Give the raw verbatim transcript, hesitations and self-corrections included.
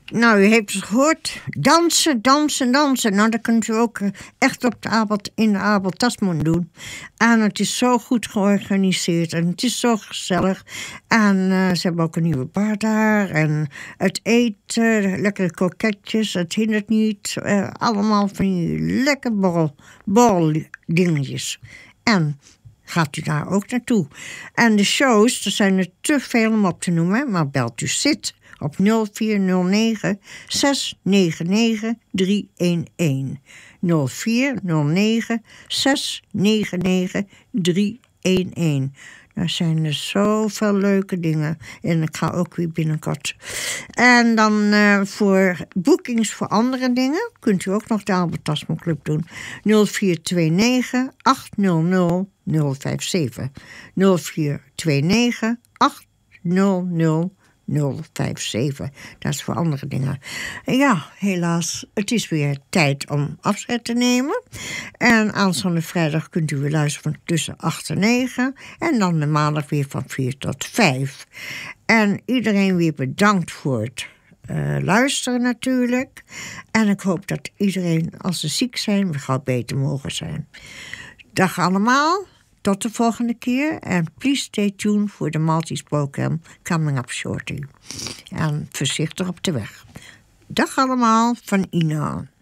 Nou, u heeft het gehoord. Dansen, dansen, dansen. Nou, dat kunt u ook echt op de avond, in de Abel Tasman doen. En het is zo goed georganiseerd. En het is zo gezellig. En uh, ze hebben ook een nieuwe bar daar. En het eten, lekkere kroketjes. Het hindert niet. Uh, allemaal van die lekker borrel, borrel dingetjes. En gaat u daar ook naartoe. En de shows, er zijn er te veel om op te noemen. Maar belt u zit op nul vier nul negen zes negen negen drie een een. nul vier nul negen zes negen negen drie een een. Er zijn er zoveel leuke dingen. En ik ga ook weer binnenkort. En dan uh, voor boekings voor andere dingen kunt u ook nog de Albert Tasman Club doen. nul vier twee negen acht nul nul nul vijf zeven. nul vier twee negen acht nul nul nul vijf zeven. Dat is voor andere dingen. En ja, helaas, het is weer tijd om afscheid te nemen. En aanstaande vrijdag kunt u weer luisteren van tussen acht en negen. En dan de maandag weer van vier tot vijf. En iedereen weer bedankt voor het uh, luisteren natuurlijk. En ik hoop dat iedereen, als ze ziek zijn, weer gauw beter mogen zijn. Dag allemaal. Tot de volgende keer. En please stay tuned voor de Maltese program coming up shortly. En voorzichtig op de weg. Dag allemaal van Ina.